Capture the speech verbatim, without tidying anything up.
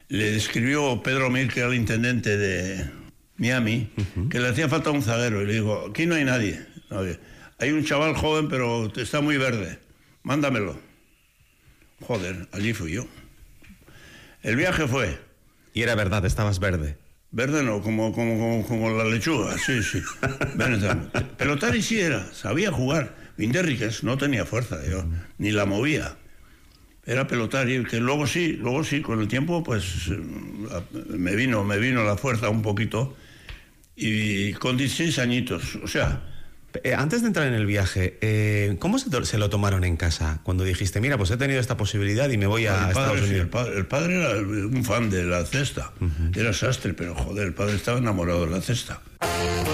le escribió Pedro Mir, que era el intendente de Miami, uh-huh. que le hacía falta un zaguero. Y le digo, aquí no hay nadie. nadie. Hay un chaval joven, pero está muy verde. Mándamelo. Joder, allí fui yo. El viaje fue... Y era verdad, estabas verde. Verde no, como, como, como, como la lechuga, sí, sí. Pelotari sí era, sabía jugar. Vinderriquez no tenía fuerza, yo ni la movía. Era Pelotari, que luego sí, luego sí, con el tiempo, pues me vino, me vino la fuerza un poquito. Y con dieciséis añitos, o sea... Eh, antes de entrar en el viaje, eh, ¿cómo se, to- se lo tomaron en casa? Cuando dijiste, mira, pues he tenido esta posibilidad y me voy a el padre, Estados sí, Unidos. el, padre, el padre era un fan de la cesta. Uh-huh. Era sastre, pero joder, el padre estaba enamorado de la cesta.